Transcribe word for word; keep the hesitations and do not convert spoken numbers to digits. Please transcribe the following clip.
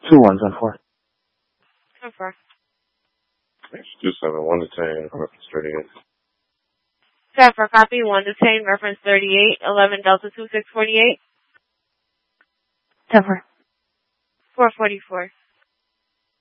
Two one ten four. ten four. two seven one to ten, reference thirty-eight. ten four, copy. one to ten, reference thirty-eight. eleven Delta two six forty-eight. ten four. four forty-four.